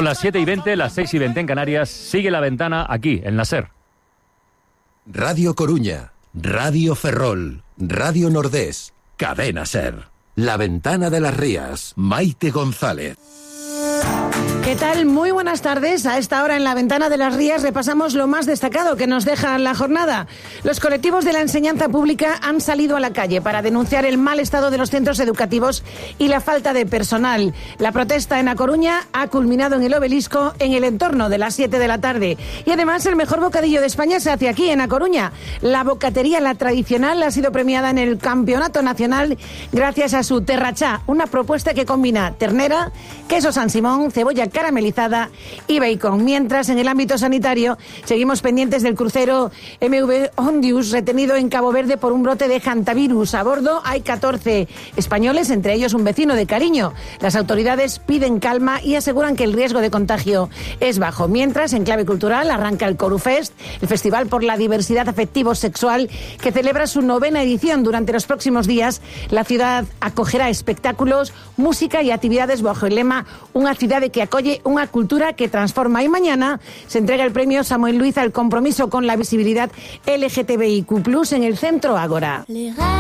Son las 7:20, las 6:20 en Canarias. Sigue La Ventana aquí, en la SER. Radio Coruña, Radio Ferrol, Radio Nordés, Cadena SER. La Ventana de las Rías, Maite González. ¿Qué tal? Muy buenas tardes. A esta hora en La Ventana de las Rías repasamos lo más destacado que nos deja la jornada. Los colectivos de la enseñanza pública han salido a la calle para denunciar el mal estado de los centros educativos y la falta de personal. La protesta en A Coruña ha culminado en el Obelisco en el entorno de las 7 de la tarde. Y además el mejor bocadillo de España se hace aquí en A Coruña. La bocatería La Tradicional ha sido premiada en el Campeonato Nacional gracias a su Terrachá, una propuesta que combina ternera, queso San Simón, cebolla caramelizada y bacon. Mientras, en el ámbito sanitario, seguimos pendientes del crucero MV Ondius, retenido en Cabo Verde por un brote de hantavirus. A bordo hay 14 españoles, entre ellos un vecino de Cariño. Las autoridades piden calma y aseguran que el riesgo de contagio es bajo. Mientras, en clave cultural, arranca el Corufest, el Festival por la Diversidad Afectivo-Sexual, que celebra su 9ª edición. Durante los próximos días, la ciudad acogerá espectáculos, música y actividades bajo el lema "Una ciudad que acoge una cultura que transforma". Y mañana se entrega el premio Samuel Luiz al compromiso con la visibilidad LGTBIQ+ en el Centro Ágora.